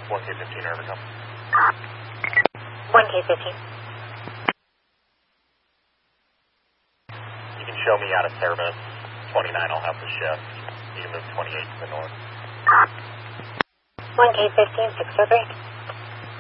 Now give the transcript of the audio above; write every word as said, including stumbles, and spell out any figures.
one K fifteen, Irving. one K fifteen. You can show me out of service. twenty-nine, I'll have the shift. You can move twenty-eight to the north. one K fifteen, six oh three.